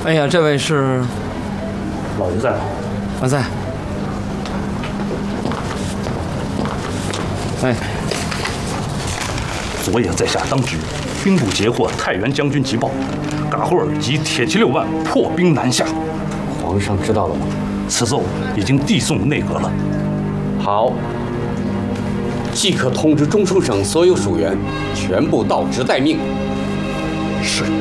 哎呀，这位是老爷在吗？ 我在。哎， 昨夜在下当值，兵部截获太原将军急报，噶会儿以铁骑6万破兵南下。 皇上知道了吗？ 此奏已经递送内阁了。 好，即可通知中书省所有属员，全部到职待命。 是。